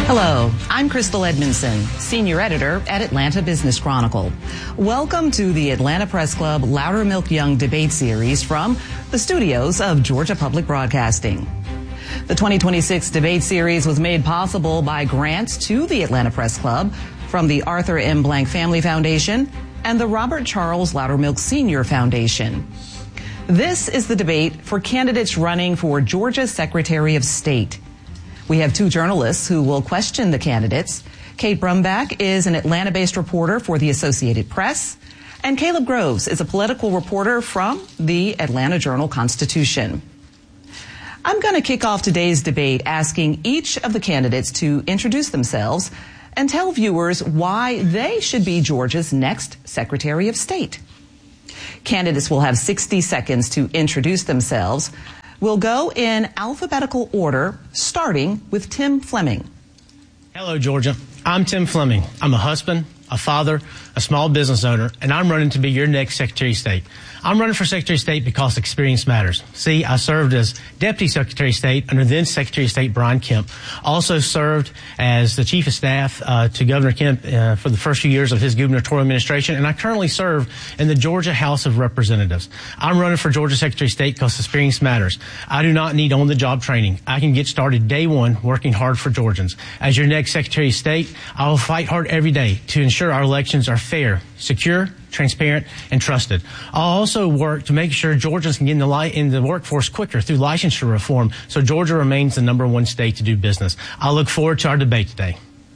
Hello, I'm Crystal Edmondson, Senior Editor at Atlanta Business Chronicle. Welcome to the Atlanta Press Club Loudermilk Young Debate Series from the studios of Georgia Public Broadcasting. The 2026 debate series was made possible by grants to the Atlanta Press Club from the Arthur M. Blank Family Foundation and the Robert Charles Loudermilk Sr. Foundation. This is the debate for candidates running for Georgia's Secretary of State. We have two journalists who will question the candidates. Kate Brumback is an Atlanta-based reporter for the Associated Press, and Caleb Groves is a political reporter from the Atlanta Journal-Constitution. I'm going to kick off today's debate asking each of the candidates to introduce themselves and tell viewers why they should be Georgia's next Secretary of State. Candidates will have 60 seconds to introduce themselves. We'll go in alphabetical order, starting with Tim Fleming. Hello, Georgia. I'm Tim Fleming. I'm a husband, a father, a small business owner, and I'm running to be your next Secretary of State. I'm running for Secretary of State because experience matters. See, I served as Deputy Secretary of State under then Secretary of State Brian Kemp. Also served as the Chief of Staff to Governor Kemp for the first few years of his gubernatorial administration, and I currently serve in the Georgia House of Representatives. I'm running for Georgia Secretary of State because experience matters. I do not need on-the-job training. I can get started day one working hard for Georgians. As your next Secretary of State, I will fight hard every day to ensure our elections are fair, secure, transparent, and trusted. I'll also work to make sure Georgians can get in the workforce quicker through licensure reform so Georgia remains the #1 state to do business. I look forward to our debate today.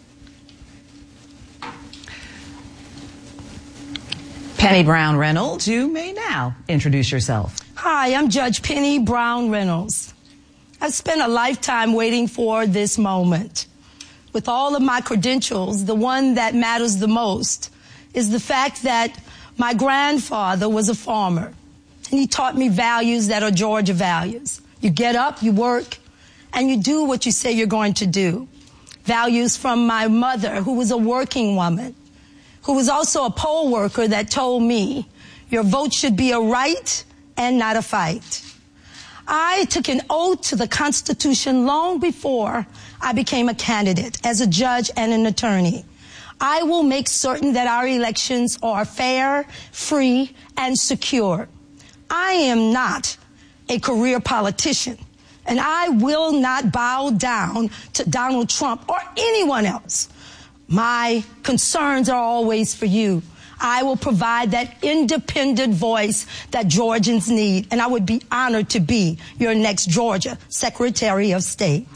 Penny Brown Reynolds, you may now introduce yourself. Hi, I'm Judge Penny Brown Reynolds. I've spent a lifetime waiting for this moment. With all of my credentials, the one that matters the most is the fact that my grandfather was a farmer, and he taught me values that are Georgia values. You get up, you work, and you do what you say you're going to do. Values from my mother, who was a working woman, who was also a poll worker, that told me your vote should be a right and not a fight. I took an oath to the Constitution long before I became a candidate as a judge and an attorney. I will make certain that our elections are fair, free, and secure. I am not a career politician, and I will not bow down to Donald Trump or anyone else. My concerns are always for you. I will provide that independent voice that Georgians need, and I would be honored to be your next Georgia Secretary of State.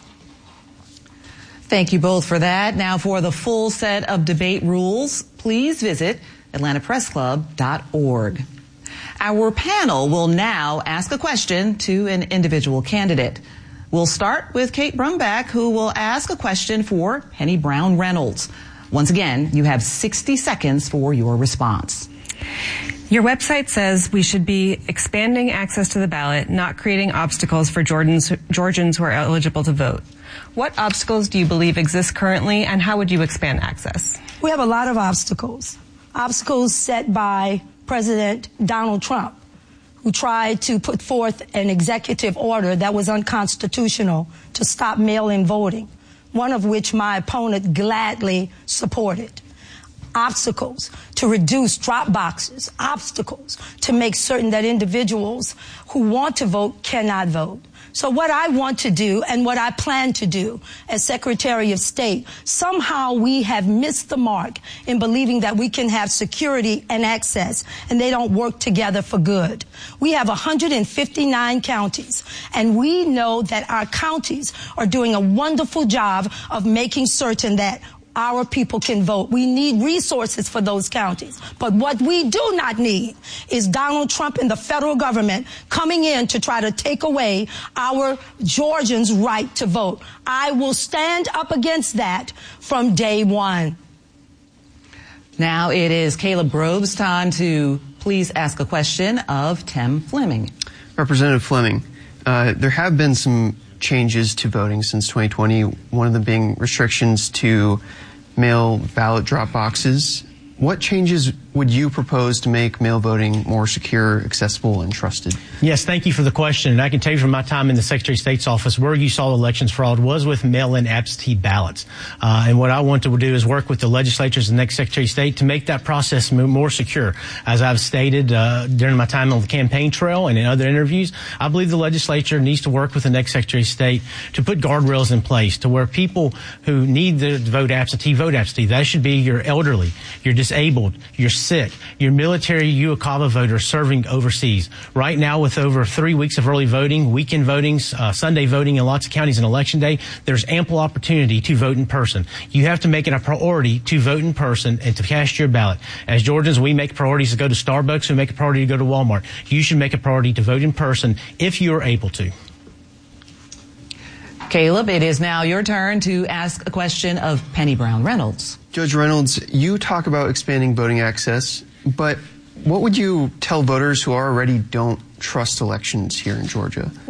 Thank you both for that. Now for the full set of debate rules, please visit atlantapressclub.org. Our panel will now ask a question to an individual candidate. We'll start with Kate Brumback, who will ask a question for Penny Brown Reynolds. Once again, you have 60 seconds for your response. Your website says we should be expanding access to the ballot, not creating obstacles for Georgians who are eligible to vote. What obstacles do you believe exist currently, and how would you expand access? We have a lot of obstacles. Obstacles set by President Donald Trump, who tried to put forth an executive order that was unconstitutional to stop mail-in voting, one of which my opponent gladly supported. Obstacles to reduce drop boxes, obstacles to make certain that individuals who want to vote cannot vote. So what I want to do and what I plan to do as Secretary of State, somehow we have missed the mark in believing that we can have security and access, and they don't work together for good. We have 159 counties, and we know that our counties are doing a wonderful job of making certain that our people can vote. We need resources for those counties. But what we do not need is Donald Trump and the federal government coming in to try to take away our Georgians' right to vote. I will stand up against that from day one. Now it is Caleb Groves' time to please ask a question of Tim Fleming. Representative Fleming, there have been some changes to voting since 2020, one of them being restrictions to mail ballot drop boxes. What changes would you propose to make mail voting more secure, accessible, and trusted? Yes, thank you for the question. And I can tell you from my time in the Secretary of State's office, where you saw elections fraud was with mail-in absentee ballots. And what I want to do is work with the legislatures and the next Secretary of State to make that process more secure. As I've stated during my time on the campaign trail and in other interviews, I believe the legislature needs to work with the next Secretary of State to put guardrails in place to where people who need to vote absentee, vote absentee. That should be your elderly, your disabled, your sick, your military UOCAVA voters serving overseas. Right now, with over 3 weeks of early voting, weekend voting, Sunday voting in lots of counties and election day, there's ample opportunity to vote in person. You have to make it a priority to vote in person and to cast your ballot. As Georgians, we make priorities to go to Starbucks, we make a priority to go to Walmart. You should make a priority to vote in person if you are able to. Caleb, it is now your turn to ask a question of Penny Brown Reynolds. Judge Reynolds, you talk about expanding voting access, but what would you tell voters who already don't trust elections here in Georgia?